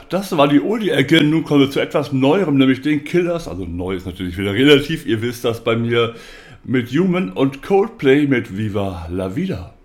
das war die Oldie-Ecke. Nun kommen wir zu etwas Neuerem, nämlich den Killers. Also neu ist natürlich wieder relativ, ihr wisst das bei mir. Mit Human und Coldplay mit Viva la Vida.